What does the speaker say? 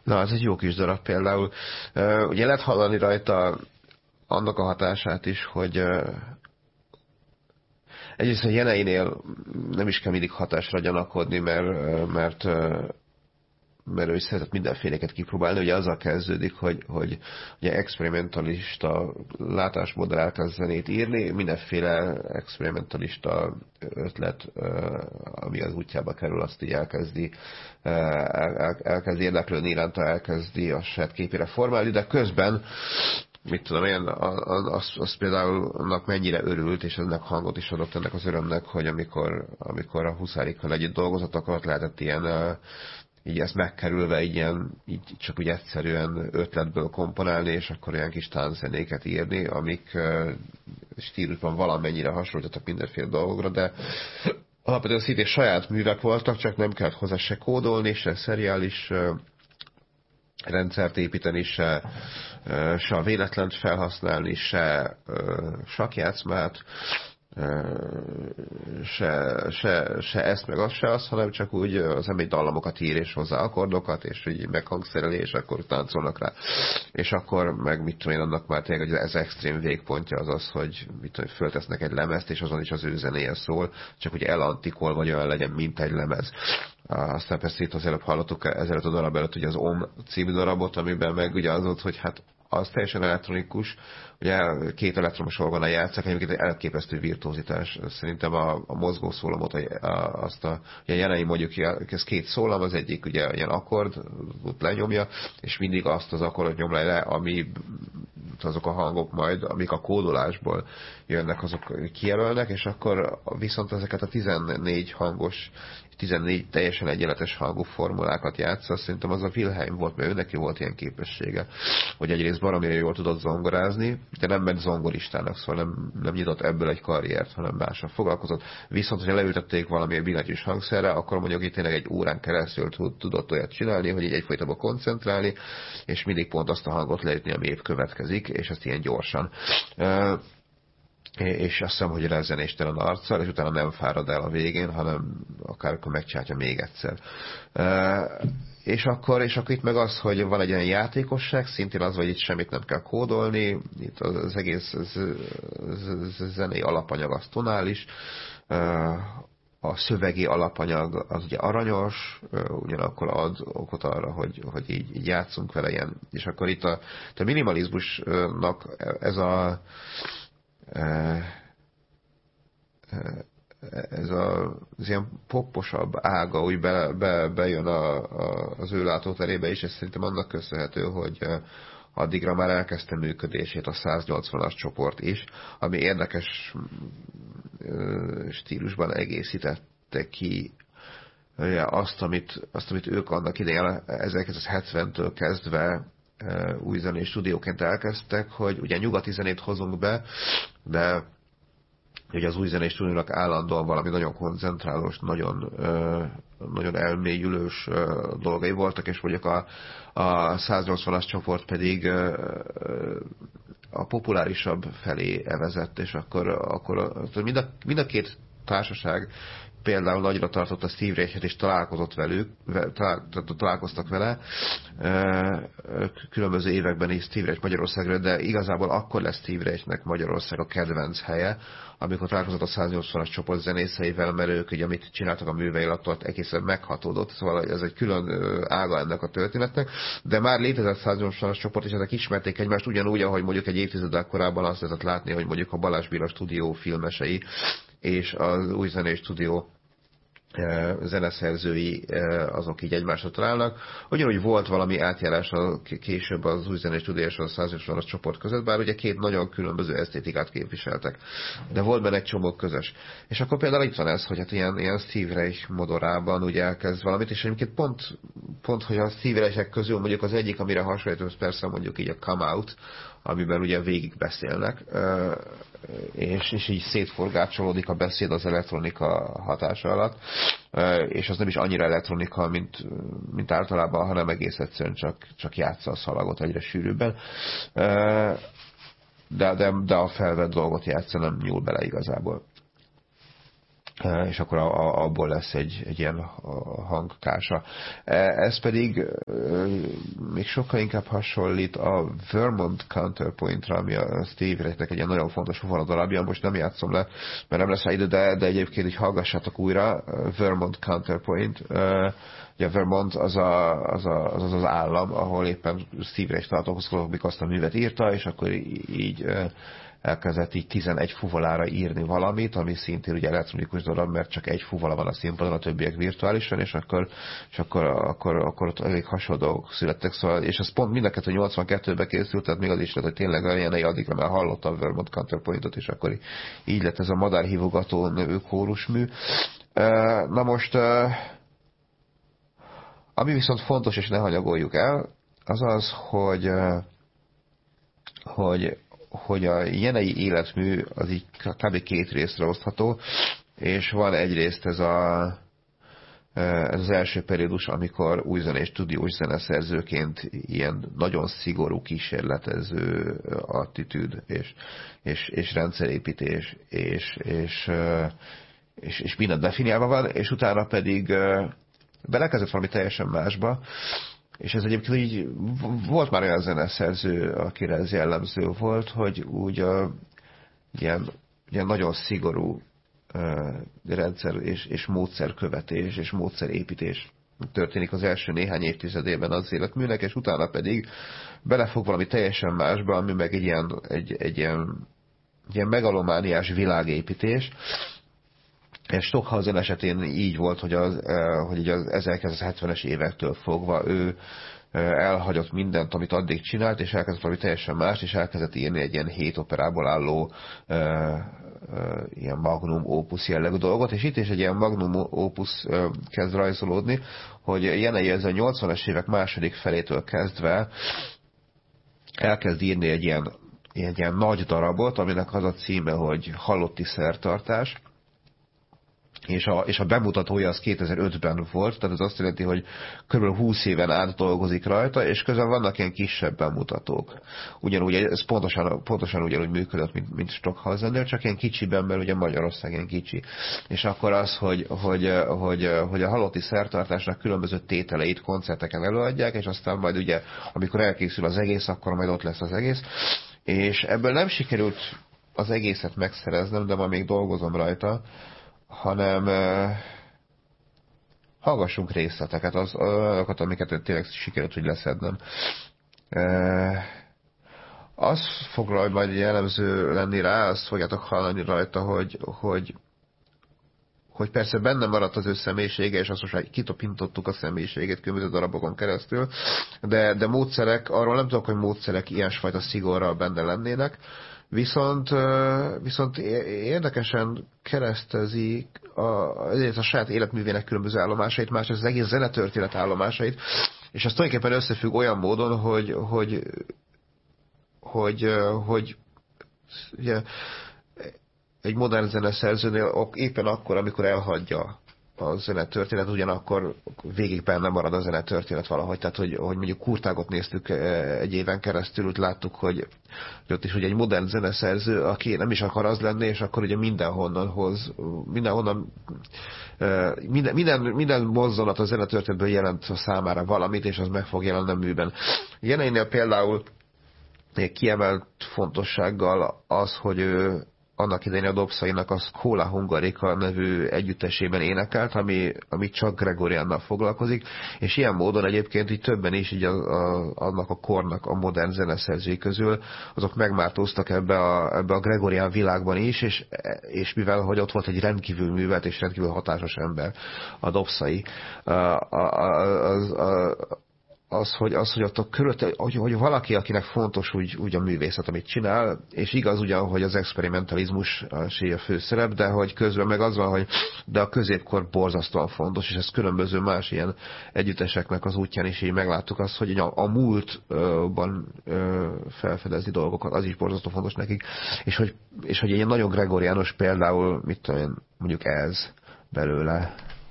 Na, ez egy jó kis darab például. Ugye lehet hallani rajta annak a hatását is, hogy egyrészt a jeneinél nem is kell mindig hatásra gyanakodni, mert ő is szeretett mindenféleket kipróbálni. Ugye azzal kezdődik, hogy ugye experimentalista látásmóddal elkezd zenét írni, mindenféle experimentalista ötlet, ami az útjába kerül, azt így elkezdi érdeklődni iránta, elkezdi a saját képére formálni, de közben mit tudom én, az például annak mennyire örült, és ennek hangot is adott ennek az örömnek, hogy amikor a Huszárikkal együtt dolgozott, akkor ott lehetett ilyen így ezt megkerülve így csak úgy egyszerűen ötletből komponálni, és akkor olyan kis tánczenéket írni, amik stílusban valamennyire hasonlítottak mindenféle dolgokra, de alapvetően szintén saját művek voltak, csak nem kellett hozzá se kódolni, se szeriális rendszert építeni, se a véletlent felhasználni, se sakjátszmát, se ezt meg azt se azt, hanem csak úgy az ember dallamokat ír és hozzá akkordokat, és így meghangszereli, és akkor táncolnak rá. És akkor meg mit tudom én, annak már tényleg, hogy ez extrém végpontja az az, hogy mit tudom, föltesznek egy lemezt, és azon is az ő zenéje szól, csak hogy elantikol, vagy olyan legyen, mint egy lemez. Aztán persze itt az előbb hallottuk ezelőtt a darab előtt ugye az Om című darabot, amiben meg ugye az volt, hogy hát az teljesen elektronikus, ugye két elektromos orgonal játszák, egyébként egy elképesztő virtuózitás. Szerintem a mozgó szólamot, azt a jenei mondjuk, ez két szólam, az egyik ugye ilyen akkord, ott lenyomja, és mindig azt az akkordot nyomja le, ami azok a hangok majd, amik a kódolásból jönnek, azok kijelölnek, és akkor viszont ezeket a 14 hangos, 14 teljesen egyenletes hangú formulákat játsza. Szerintem az a Wilhelm volt, mert ő neki volt ilyen képessége, hogy egyrészt baromira jól tudott zongorázni, de nem ment zongoristának, szóval nem nyitott ebből egy karriert, hanem mással foglalkozott. Viszont, hogyha leültették valamilyen billentyűs hangszerre, akkor mondjuk itt tényleg egy órán keresztül tudott olyat csinálni, hogy így egyfolytában koncentrálni, és mindig pont azt a hangot leütni, ami épp következik, és ezt ilyen gyorsan. És azt hiszem, hogy rezenéstelen arccal, és utána nem fárad el a végén, hanem akár akkor megcsátja még egyszer. És akkor itt meg az, hogy van egy olyan játékosság, szintén az, hogy itt semmit nem kell kódolni, itt az egész zenei alapanyag az tonális, a szövegi alapanyag az ugye aranyos, ugyanakkor ad okot arra, hogy így játszunk vele ilyen. És akkor itt a minimalizmusnak ez az ilyen popposabb ága úgy bejön az ő látóterébe is, és szerintem annak köszönhető, hogy addigra már elkezdte működését a 180-as csoport is, ami érdekes stílusban egészítette ki azt, amit ők annak idején 1970-től kezdve új zenés stúdióként elkezdtek, hogy ugye nyugati zenét hozunk be, de ugye az új zenés stúdiónak állandóan valami nagyon koncentrálós, nagyon elmélyülős dolgai voltak, és mondjuk a 180-as csoport pedig a populárisabb felé evezett, és akkor mind a két társaság például nagyra tartotta Steve Reichet, és találkoztak vele különböző években is Steve Reich Magyarországra, de igazából akkor lesz Steve Reichnek Magyarország a kedvenc helye, amikor találkozott a 180-as csoport zenészeivel, mert ők, ugye, amit csináltak a művei alatt, egészen meghatódott, szóval ez egy külön ága ennek a történetnek, de már létezett 180-as csoport, és ezek ismerték egymást ugyanúgy, ahogy mondjuk egy évtizeddel korábban azt lehetett látni, hogy mondjuk a Balázs Béla stúdió filmesei és az új zenés stúdió zeneszerzői azok így egymásra találnak. Ugyanúgy volt valami átjárás később az új zenés stúdió és a 180-as csoport között, bár ugye két nagyon különböző esztétikát képviseltek. De volt benne egy csomó közös. És akkor például itt van ez, hogy hát ilyen Steve Reich modorában ugye elkezd valamit, és egyébként pont hogy a Steve Reichek közül mondjuk az egyik, amire hasonlít, persze mondjuk így a Come Out, amiben ugye végig beszélnek, és így szétforgácsolódik a beszéd az elektronika hatása alatt, és az nem is annyira elektronika, mint általában, hanem egész egyszerűen csak játsza a szalagot egyre sűrűbben. De a felvett dolgot játsza, nem nyúl bele igazából. és akkor abból lesz egy ilyen hangkása. Ez pedig még sokkal inkább hasonlít a Vermont Counterpoint-ra, ami a Steve Reichnek egy ilyen nagyon fontos darabja. Most nem játszom le, mert nem lesz rá idő, de egyébként így hallgassátok újra. Vermont Counterpoint. Ugye Vermont az állam, ahol éppen Steve Reich tartózkodik, azt a művet írta, és akkor így elkezdett így 11 fuvolára írni valamit, ami szintén ugye elektronikus darab, mert csak egy fuvala van a színpadon, a többiek virtuálisan, és akkor ott elég hasonló dolgok születtek. Szóval, és ez pont mind a kettő 82-ben készült, tehát még az is lett, hogy tényleg Ariane addigra már hallottam Vermont Counterpointot, és akkor így lett ez a Madárhívogató nevű kórusmű. Na most, ami viszont fontos, és ne hanyagoljuk el, az az, hogy a jenei életmű az így kb. Két részre osztható, és van egyrészt ez az első periódus, amikor újzenés stúdiós zeneszerzőként ilyen nagyon szigorú kísérletező attitűd és rendszerépítés és minden definiálva van, és utána pedig belekezdett valami teljesen másba, és ez egyébként így volt már olyan zeneszerző, akire ez jellemző volt, hogy úgy ilyen nagyon szigorú rendszer és módszerkövetés és módszerépítés történik az első néhány évtizedében az életműnek, és utána pedig belefog valami teljesen másba, ami meg egy ilyen megalomániás világépítés. És Stockhausen esetén így volt, hogy az 1970-es évektől fogva ő elhagyott mindent, amit addig csinált, és elkezdett valami teljesen más, és elkezdett írni egy ilyen 7 operából álló ilyen magnum opus jellegű dolgot, és itt is egy ilyen magnum opus kezd rajzolódni, hogy Jenei ez a 80-as évek második felétől kezdve elkezd írni egy ilyen nagy darabot, aminek az a címe, hogy Halotti szertartás, és a bemutatója az 2005-ben volt, tehát ez azt jelenti, hogy kb. 20 éven át dolgozik rajta, és közben vannak ilyen kisebb bemutatók. Ugyanúgy, ez pontosan ugyanúgy működött, mint Stockhausennél, csak ilyen kicsiben, mert ugye Magyarország ilyen kicsi. És akkor az, hogy a Halotti szertartásnak különböző tételeit koncerteken előadják, és aztán majd ugye, amikor elkészül az egész, akkor majd ott lesz az egész. És ebből nem sikerült az egészet megszereznem, de ma még dolgozom rajta, hanem hallgassunk részleteket, azokat, amiket tényleg sikerült, hogy leszednem. Az fog majd jellemző lenni rá, azt fogjátok hallani rajta, hogy persze benne maradt az ő személyisége, és azt most kitopintottuk a személyiségét különböző darabokon keresztül, de módszerek, arról nem tudok, hogy módszerek ilyesfajta szigorral benne lennének, Viszont érdekesen keresztezi a saját életművének különböző állomásait, másrészt az egész zenetörténet állomásait, és ez tulajdonképpen összefügg olyan módon, hogy ugye, egy modern zeneszerzőnél éppen akkor, amikor elhagyja a zenetörténet, ugyanakkor végig benne marad a zenetörténet valahogy. Tehát, hogy mondjuk Kurtágot néztük egy éven keresztül, úgy láttuk, hogy ott is ugye egy modern zeneszerző, aki nem is akar az lenni, és akkor ugye minden mozzanat a zenetörténetből jelent a számára valamit, és az meg fog jelenni a műben. Jeneinél például kiemelt fontossággal az, hogy ő annak idején a Dobszainak a Schola Hungarica nevű együttesében énekelt, ami csak Gregoriánnal foglalkozik, és ilyen módon egyébként így többen is így annak a kornak a modern zeneszerzői közül, azok megmártóztak ebbe a Gregorián világban is, és mivel hogy ott volt egy rendkívül művelt és rendkívül hatásos ember, a Dobszai, hogy ott a körülötte, hogy valaki, akinek fontos úgy a művészet, amit csinál, és igaz ugyan, hogy az experimentalizmus a főszerep, de hogy közben meg az van, hogy de a középkor borzasztóan fontos, és ez különböző más ilyen együtteseknek az útján is így megláttuk azt, hogy a múltban felfedezni dolgokat, az is borzasztó fontos nekik, és hogy egy ilyen nagyon gregoriánus például, mit tudom én, mondjuk ez belőle.